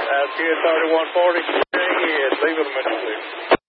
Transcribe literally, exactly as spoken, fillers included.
Uh, Q thirty-one forty, leave it a minute, please.